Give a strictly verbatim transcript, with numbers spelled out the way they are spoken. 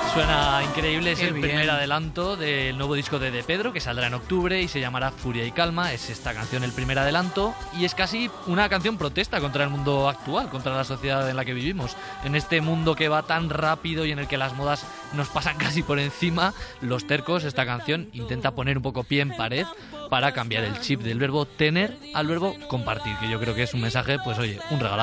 Suena increíble, es Qué el bien. primer adelanto del nuevo disco de De Pedro, que saldrá en octubre y se llamará Furia y Calma. Es esta canción el primer adelanto y es casi una canción protesta contra el mundo actual, contra la sociedad en la que vivimos. En este mundo que va tan rápido y en el que las modas nos pasan casi por encima, Los Tercos, esta canción intenta poner un poco pie en pared para cambiar el chip del verbo tener al verbo compartir, que yo creo que es un mensaje, pues oye, un regalo.